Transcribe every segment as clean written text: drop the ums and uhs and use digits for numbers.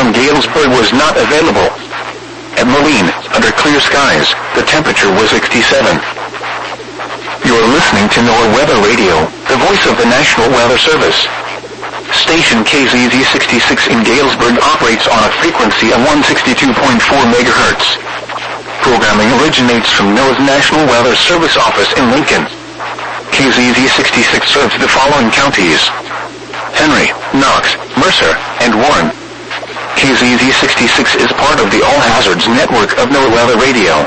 from Galesburg was not available. At Moline, under clear skies, the temperature was 67. You're listening to NOAA Weather Radio, the voice of the National Weather Service. Station KZZ66 in Galesburg operates on a frequency of 162.4 MHz. Programming originates from NOAA's National Weather Service office in Lincoln. KZZ66 serves the following counties: Henry, Knox, Mercer, and Warren. KZZ66 is part of the All Hazards network of NOAA Weather Radio.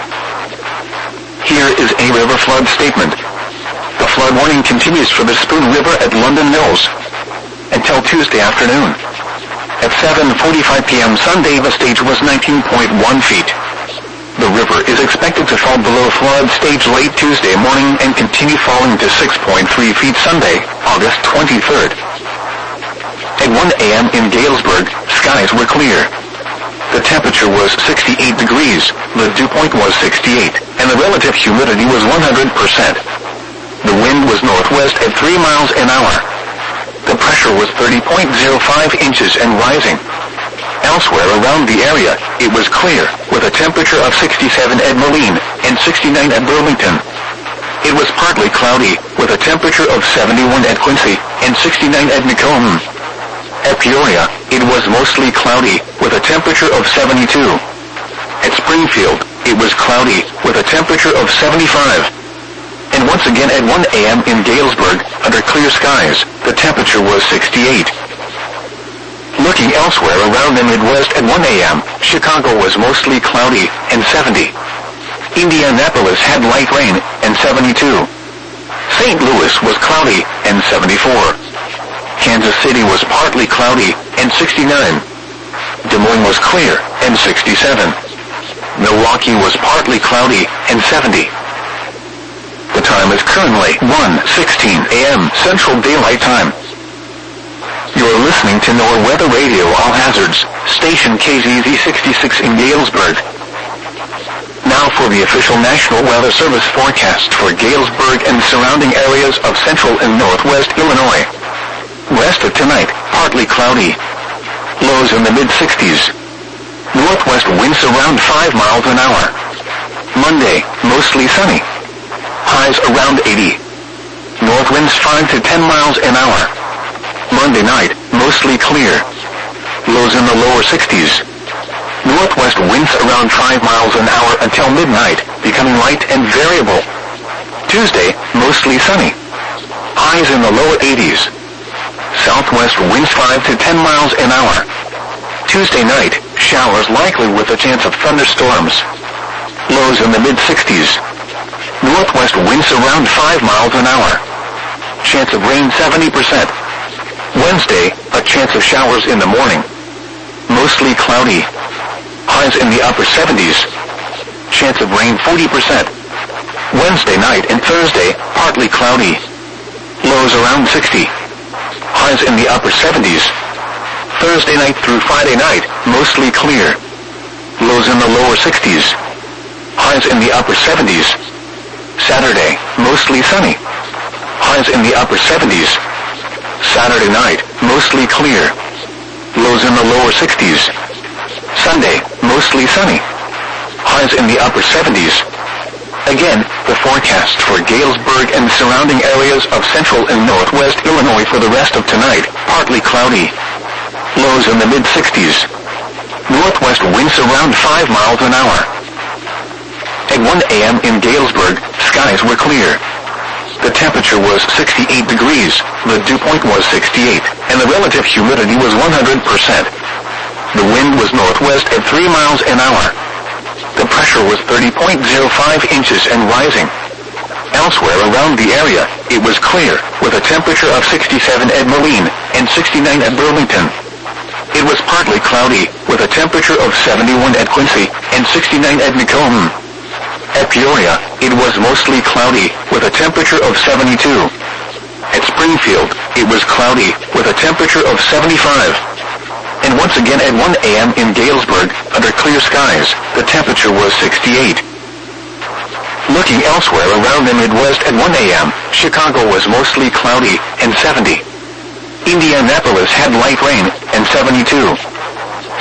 Here is a river flood statement. The flood warning continues for the Spoon River at London Mills until Tuesday afternoon. At 7:45 p.m. Sunday, the stage was 19.1 feet. The river is expected to fall below flood stage late Tuesday morning and continue falling to 6.3 feet Sunday, August 23rd. At 1 a.m. in Galesburg, skies were clear. The temperature was 68 degrees, the dew point was 68, and the relative humidity was 100%. The wind was northwest at 3 miles an hour. The pressure was 30.05 inches and rising. Elsewhere around the area, it was clear, with a temperature of 67 at Moline and 69 at Burlington. It was partly cloudy, with a temperature of 71 at Quincy and 69 at Macomb. At Peoria, it was mostly cloudy, with a temperature of 72. At Springfield, it was cloudy, with a temperature of 75. And once again at 1 a.m. in Galesburg, under clear skies, the temperature was 68. Looking elsewhere around the Midwest at 1 a.m., Chicago was mostly cloudy and 70. Indianapolis had light rain and 72. St. Louis was cloudy and 74. Kansas City was partly cloudy and 69. Des Moines was clear and 67. Milwaukee was partly cloudy and 70. The time is currently 1:16 a.m. Central Daylight Time. You're listening to NOAA Weather Radio All Hazards, station KZZ66 in Galesburg. Now for the official National Weather Service forecast for Galesburg and surrounding areas of central and northwest Illinois. Rest of tonight, partly cloudy. Lows in the mid-60s. Northwest winds around 5 miles an hour. Monday, mostly sunny. Highs around 80. North winds 5 to 10 miles an hour. Monday night, mostly clear. Lows in the lower 60s. Northwest winds around 5 miles an hour until midnight, becoming light and variable. Tuesday, mostly sunny. Highs in the lower 80s. Southwest winds 5 to 10 miles an hour. Tuesday night, showers likely with a chance of thunderstorms. Lows in the mid-60s. Northwest winds around 5 miles an hour. Chance of rain 70%. Wednesday, a chance of showers in the morning. Mostly cloudy. Highs in the upper 70s. Chance of rain 40%. Wednesday night and Thursday, partly cloudy. Lows around 60. Highs in the upper 70s. Thursday night through Friday night, mostly clear. Lows in the lower 60s. Highs in the upper 70s. Saturday, mostly sunny. Highs in the upper 70s. Saturday night, mostly clear. Lows in the lower 60s. Sunday, mostly sunny. Highs in the upper 70s. Again, the forecast for Galesburg and surrounding areas of central and northwest Illinois for the rest of tonight, partly cloudy. Lows in the mid-60s. Northwest winds around 5 miles an hour. At 1 a.m. in Galesburg, skies were clear. The temperature was 68 degrees, the dew point was 68, and the relative humidity was 100%. The wind was northwest at 3 miles an hour. The pressure was 30.05 inches and rising. Elsewhere around the area, it was clear, with a temperature of 67 at Moline and 69 at Burlington. It was partly cloudy, with a temperature of 71 at Quincy and 69 at Macomb. At Peoria, it was mostly cloudy, with a temperature of 72. At Springfield, it was cloudy, with a temperature of 75. And once again at 1 a.m. in Galesburg, under clear skies, the temperature was 68. Looking elsewhere around the Midwest at 1 a.m., Chicago was mostly cloudy and 70. Indianapolis had light rain and 72.